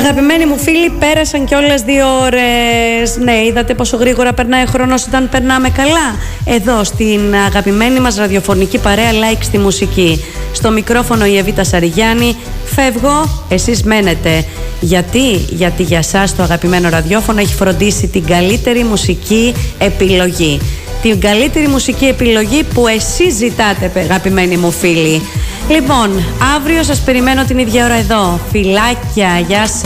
Αγαπημένοι μου φίλοι, πέρασαν κιόλας 2 ώρες. Ναι, είδατε πόσο γρήγορα περνάει ο χρόνος όταν περνάμε καλά. Εδώ στην αγαπημένη μας ραδιοφωνική παρέα Like στη μουσική. Στο μικρόφωνο η Εβίτα Σαριγιάννη. Φεύγω, εσείς μένετε. Γιατί για σας το αγαπημένο ραδιόφωνο έχει φροντίσει την καλύτερη μουσική επιλογή. Την καλύτερη μουσική επιλογή που εσείς ζητάτε, αγαπημένοι μου φίλοι. Λοιπόν, αύριο σας περιμένω την ίδια ώρα εδώ. Φιλάκια, γεια σας.